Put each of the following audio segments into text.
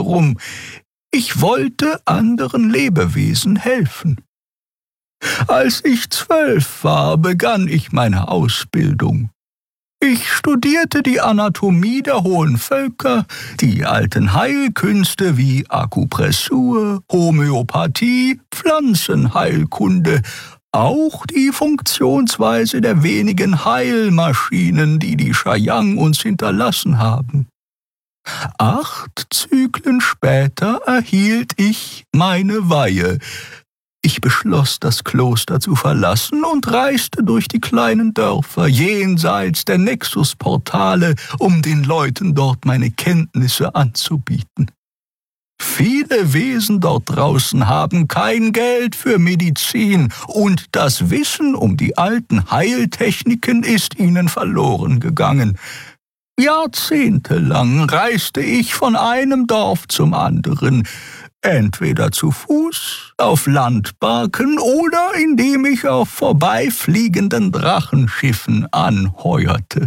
herum. Ich wollte anderen Lebewesen helfen. Als ich 12 war, begann ich meine Ausbildung. Ich studierte die Anatomie der hohen Völker, die alten Heilkünste wie Akupressur, Homöopathie, Pflanzenheilkunde, auch die Funktionsweise der wenigen Heilmaschinen, die die Shayang uns hinterlassen haben. 8 Zyklen später erhielt ich meine Weihe. Ich beschloss, das Kloster zu verlassen und reiste durch die kleinen Dörfer jenseits der Nexusportale, um den Leuten dort meine Kenntnisse anzubieten. Viele Wesen dort draußen haben kein Geld für Medizin und das Wissen um die alten Heiltechniken ist ihnen verloren gegangen. Jahrzehntelang reiste ich von einem Dorf zum anderen, entweder zu Fuß, auf Landbarken oder indem ich auf vorbeifliegenden Drachenschiffen anheuerte.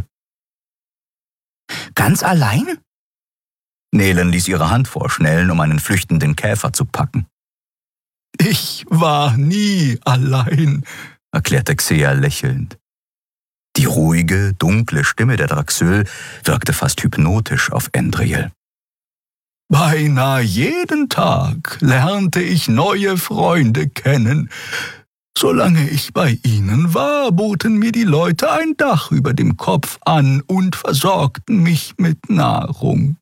Ganz allein? Nelen ließ ihre Hand vorschnellen, um einen flüchtenden Käfer zu packen. Ich war nie allein, erklärte Xea lächelnd. Die ruhige, dunkle Stimme der Draxül wirkte fast hypnotisch auf Endriel. Beinahe jeden Tag lernte ich neue Freunde kennen. Solange ich bei ihnen war, boten mir die Leute ein Dach über dem Kopf an und versorgten mich mit Nahrung.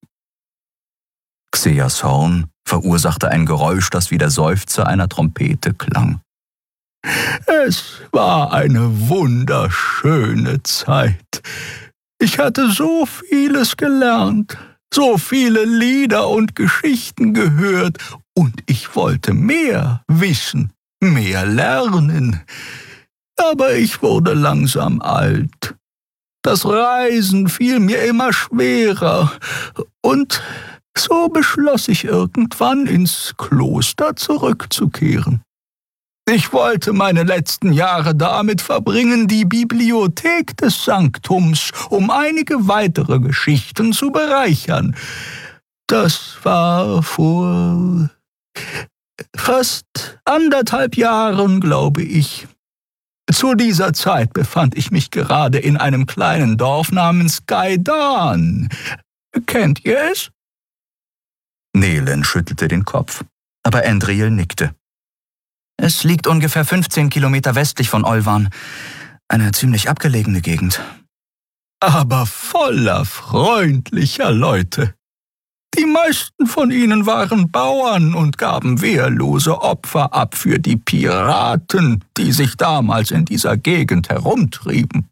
Xeas Horn verursachte ein Geräusch, das wie der Seufzer einer Trompete klang. Es war eine wunderschöne Zeit. Ich hatte so vieles gelernt, so viele Lieder und Geschichten gehört, und ich wollte mehr wissen, mehr lernen. Aber ich wurde langsam alt. Das Reisen fiel mir immer schwerer, und so beschloss ich irgendwann, ins Kloster zurückzukehren. Ich wollte meine letzten Jahre damit verbringen, die Bibliothek des Sanktums um einige weitere Geschichten zu bereichern. Das war vor fast 1,5 Jahren, glaube ich. Zu dieser Zeit befand ich mich gerade in einem kleinen Dorf namens Gaidan. Kennt ihr es? Nelen schüttelte den Kopf, aber Endriel nickte. Es liegt ungefähr 15 Kilometer westlich von Olvan. Eine ziemlich abgelegene Gegend. Aber voller freundlicher Leute. Die meisten von ihnen waren Bauern und gaben wehrlose Opfer ab für die Piraten, die sich damals in dieser Gegend herumtrieben.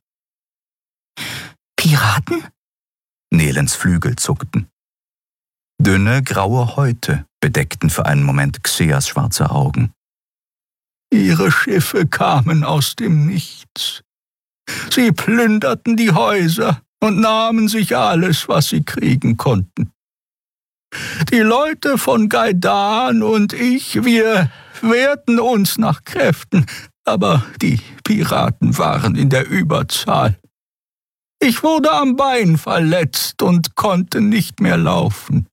Piraten? Nelens Flügel zuckten. Dünne, graue Häute bedeckten für einen Moment Xeas schwarze Augen. Ihre Schiffe kamen aus dem Nichts. Sie plünderten die Häuser und nahmen sich alles, was sie kriegen konnten. Die Leute von Gaidan und ich, wir wehrten uns nach Kräften, aber die Piraten waren in der Überzahl. Ich wurde am Bein verletzt und konnte nicht mehr laufen.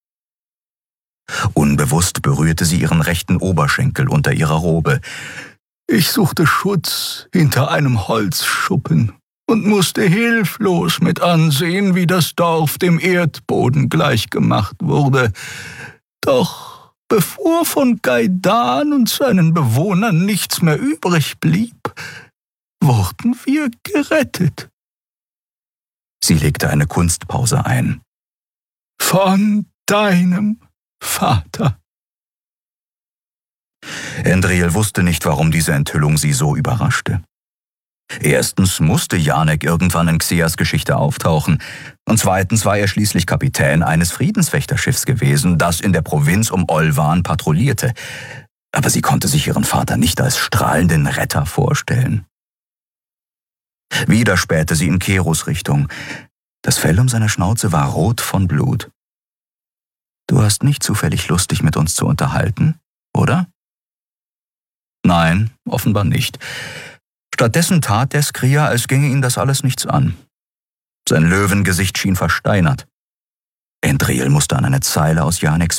Unbewusst berührte sie ihren rechten Oberschenkel unter ihrer Robe. Ich suchte Schutz hinter einem Holzschuppen und musste hilflos mit ansehen, wie das Dorf dem Erdboden gleichgemacht wurde. Doch bevor von Gaidan und seinen Bewohnern nichts mehr übrig blieb, wurden wir gerettet. Sie legte eine Kunstpause ein. Von deinem Vater. Endriel wusste nicht, warum diese Enthüllung sie so überraschte. Erstens musste Janek irgendwann in Xeas Geschichte auftauchen, und zweitens war er schließlich Kapitän eines Friedenswächterschiffs gewesen, das in der Provinz um Olvan patrouillierte. Aber sie konnte sich ihren Vater nicht als strahlenden Retter vorstellen. Wieder spähte sie in Keros Richtung. Das Fell um seine Schnauze war rot von Blut. »Du hast nicht zufällig Lust, dich mit uns zu unterhalten, oder?« Nein, offenbar nicht. Stattdessen tat der Skria, als ginge ihn das alles nichts an. Sein Löwengesicht schien versteinert. Endriel musste an eine Zeile aus Janeks